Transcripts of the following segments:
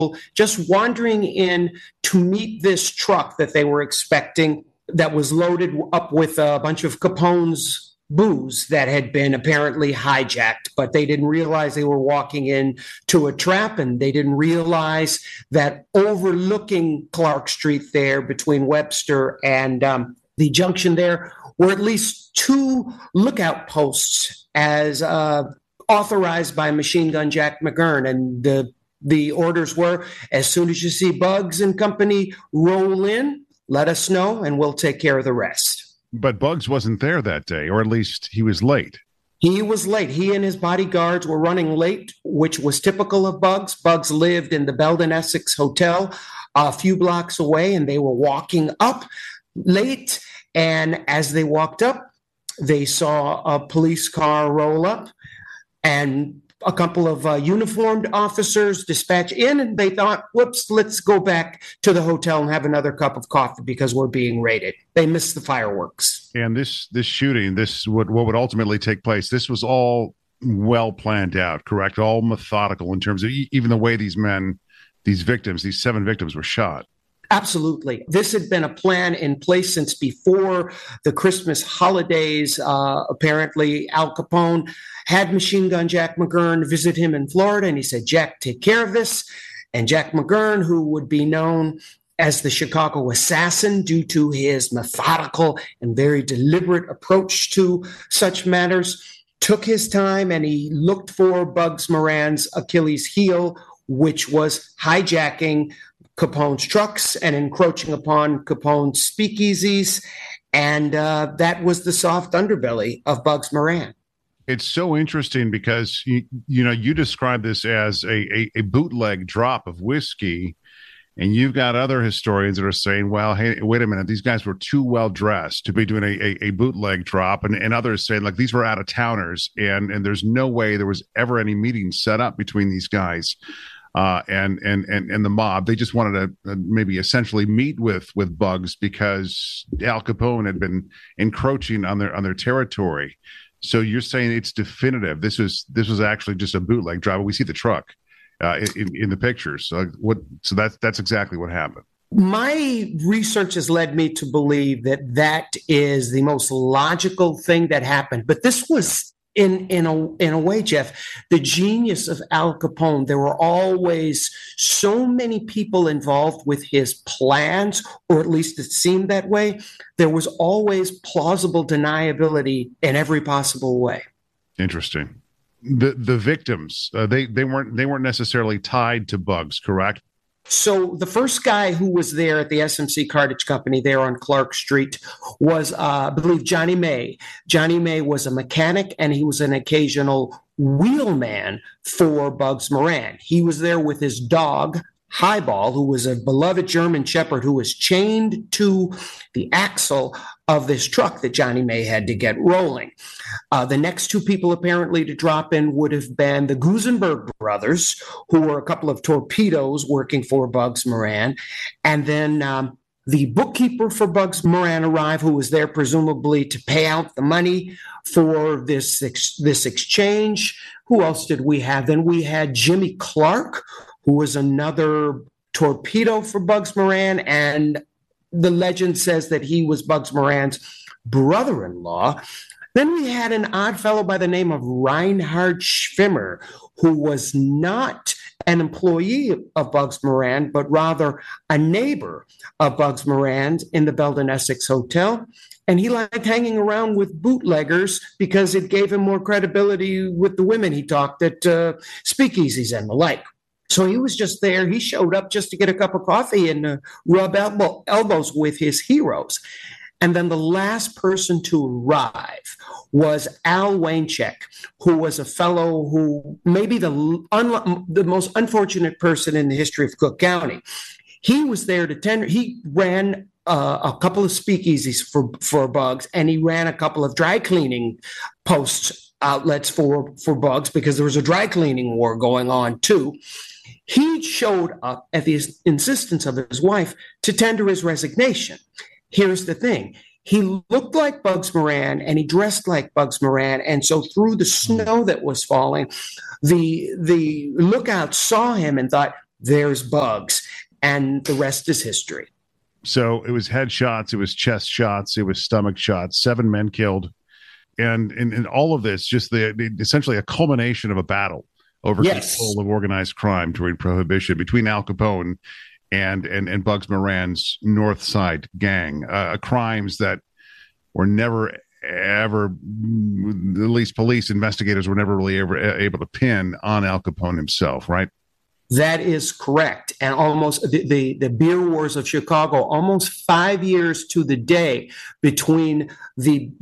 just wandering in to meet this truck that they were expecting that was loaded up with a bunch of Capone's booze that had been apparently hijacked, but they didn't realize they were walking into a trap, and they didn't realize that overlooking Clark Street there between Webster and the junction there were at least two lookout posts as authorized by Machine Gun Jack McGurn. And the orders were, as soon as you see Bugs and company roll in, let us know and we'll take care of the rest. But Bugs wasn't there that day, or at least he was late. He was late. He and his bodyguards were running late, which was typical of Bugs. Bugs lived in the Belden Essex Hotel a few blocks away, and they were walking up late. And as they walked up, they saw a police car roll up and a couple of uniformed officers dispatch in, and they thought, whoops, let's go back to the hotel and have another cup of coffee because we're being raided. They missed the fireworks. And this shooting, what would ultimately take place, this was all well planned out, correct? All methodical in terms of even the way these victims, these 7 victims were shot. Absolutely. This had been a plan in place since before the Christmas holidays. Apparently, Al Capone had Machine Gun Jack McGurn visit him in Florida, and he said, Jack, take care of this. And Jack McGurn, who would be known as the Chicago assassin due to his methodical and very deliberate approach to such matters, took his time and he looked for Bugs Moran's Achilles heel, which was hijacking Capone's trucks and encroaching upon Capone's speakeasies. And that was the soft underbelly of Bugs Moran. It's so interesting because, you describe this as a bootleg drop of whiskey, and you've got other historians that are saying, well, hey, wait a minute, these guys were too well dressed to be doing a bootleg drop, and others saying, like, these were out-of-towners, and there's no way there was ever any meeting set up between these guys and the mob. They just wanted to maybe essentially meet with Bugs because Al Capone had been encroaching on their territory. So you're saying it's definitive. This was actually just a bootleg drive. We see the truck in the pictures. So that's exactly what happened. My research has led me to believe that is the most logical thing that happened. But this was in a way, Jeff, the genius of Al Capone. There were always so many people involved with his plans, or at least it seemed that way. There was always plausible deniability in every possible way. Interesting. The victims, they weren't necessarily tied to Bugs, correct? So the first guy who was there at the SMC Cartage Company there on Clark Street was, I believe, Johnny May. Johnny May was a mechanic, and he was an occasional wheelman for Bugs Moran. He was there with his dog, Highball, who was a beloved German Shepherd who was chained to the axle of this truck that Johnny May had to get rolling. The next two people apparently to drop in would have been the Gusenberg brothers, who were a couple of torpedoes working for Bugs Moran. And then the bookkeeper for Bugs Moran arrived, who was there presumably to pay out the money for this exchange. Who else did we have? Then we had Jimmy Clark, who was another torpedo for Bugs Moran, and the legend says that he was Bugs Moran's brother-in-law. Then we had an odd fellow by the name of Reinhard Schwimmer, who was not an employee of Bugs Moran, but rather a neighbor of Bugs Moran's in the Belden Essex Hotel. And he liked hanging around with bootleggers because it gave him more credibility with the women he talked at speakeasies and the like. So he was just there. He showed up just to get a cup of coffee and rub elbows with his heroes. And then the last person to arrive was Al Waincheck, who was a fellow who maybe the most unfortunate person in the history of Cook County. He was there to tender. He ran a couple of speakeasies for Bugs, and he ran a couple of dry cleaning outlets for Bugs because there was a dry cleaning war going on too. He showed up at the insistence of his wife to tender his resignation. Here's the thing. He looked like Bugs Moran and he dressed like Bugs Moran. And so through the snow that was falling, the lookout saw him and thought, there's Bugs. And the rest is history. So it was head shots, it was chest shots, it was stomach shots, 7 men killed. And in all of this, just essentially a culmination of a battle over control of organized crime during Prohibition between Al Capone and Bugs Moran's North Side gang, crimes that were never ever, at least police investigators were never really ever able to pin on Al Capone himself, right? That is correct. And almost the beer wars of Chicago, almost 5 years to the day between the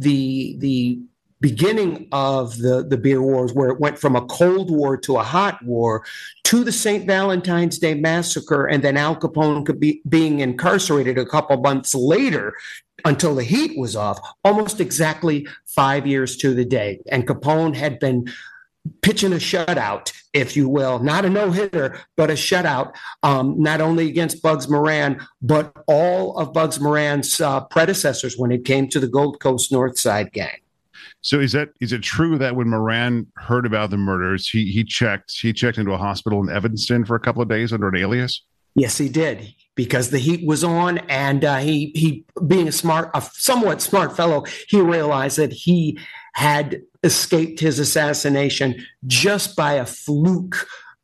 beginning of the beer wars, where it went from a Cold War to a hot war, to the St. Valentine's Day Massacre, and then Al Capone being incarcerated a couple months later until the heat was off, almost exactly 5 years to the day. And Capone had been pitching a shutout, if you will, not a no-hitter, but a shutout, not only against Bugs Moran, but all of Bugs Moran's predecessors when it came to the Gold Coast North Side gang. So is it true that when Moran heard about the murders, he checked into a hospital in Evanston for a couple of days under an alias? Yes, he did, because the heat was on, and he being a somewhat smart fellow, he realized that he had escaped his assassination just by a fluke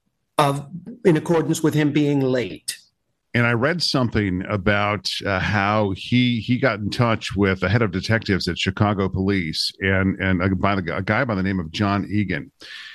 in accordance with him being late. And I read something about how he got in touch with the head of detectives at Chicago Police and a guy by the name of John Egan,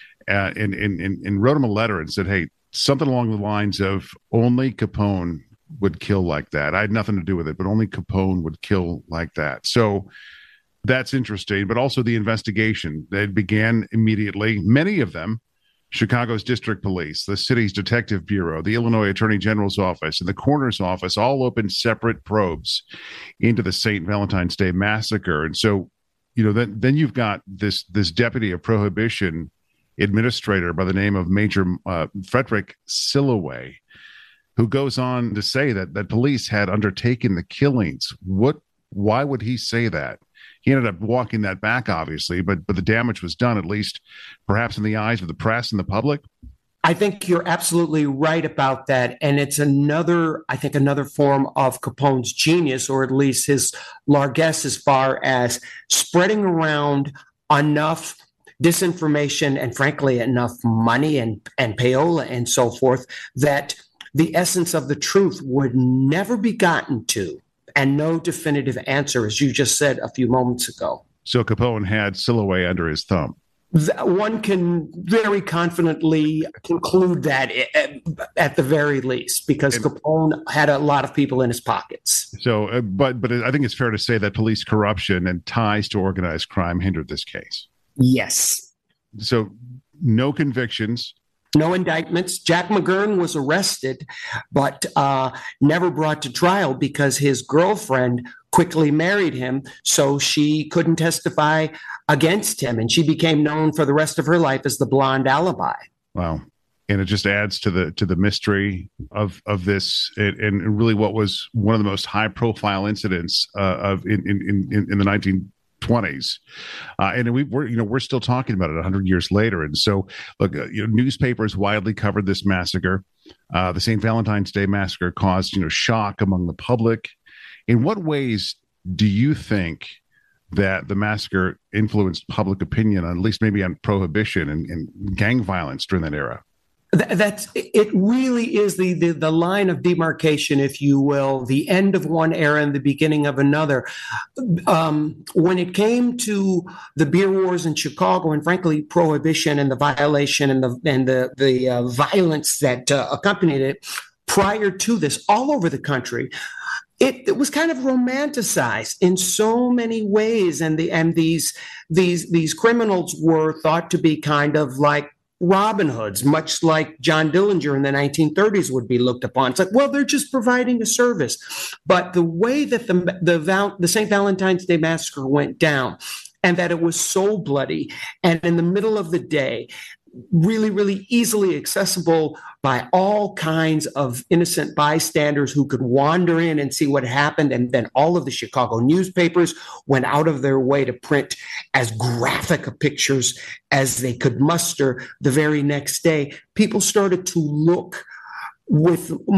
and wrote him a letter and said, hey, something along the lines of only Capone would kill like that. I had nothing to do with it, but only Capone would kill like that. So that's interesting. But also the investigation that began immediately. Many of them, Chicago's District Police, the city's Detective Bureau, the Illinois Attorney General's office, and the coroner's office all opened separate probes into the St. Valentine's Day Massacre. And so, then you've got this deputy of prohibition administrator by the name of Major Frederick Silloway, who goes on to say that police had undertaken the killings. Why would he say that? He ended up walking that back, obviously, but the damage was done, at least perhaps in the eyes of the press and the public. I think you're absolutely right about that. And it's another form of Capone's genius, or at least his largesse, as far as spreading around enough disinformation and, frankly, enough money and payola and so forth that the essence of the truth would never be gotten to, and no definitive answer, as you just said a few moments ago. So Capone had Silloway under his thumb. One can very confidently conclude that at the very least, because Capone had a lot of people in his pockets. So, but I think it's fair to say that police corruption and ties to organized crime hindered this case. Yes. So no convictions. No indictments. Jack McGurn was arrested, but never brought to trial because his girlfriend quickly married him, so she couldn't testify against him, and she became known for the rest of her life as the Blonde Alibi. Wow. And it just adds to the mystery of this, and really what was one of the most high-profile incidents in the 1920s, and we're still talking about it 100 years later. And so, look, newspapers widely covered this massacre. The St. Valentine's Day Massacre caused shock among the public. In what ways do you think that the massacre influenced public opinion, at least maybe on prohibition and gang violence during that era? It really is the line of demarcation, if you will, the end of one era and the beginning of another. When it came to the beer wars in Chicago, and frankly, prohibition and the violation and the violence that accompanied it, prior to this, all over the country, it was kind of romanticized in so many ways, and these criminals were thought to be kind of like Robin Hoods, much like John Dillinger in the 1930s would be looked upon. It's like, well, they're just providing a service. But the way that the St. Valentine's Day Massacre went down, and that it was so bloody and in the middle of the day, really, really easily accessible by all kinds of innocent bystanders who could wander in and see what happened. And then all of the Chicago newspapers went out of their way to print as graphic pictures as they could muster the very next day. People started to look with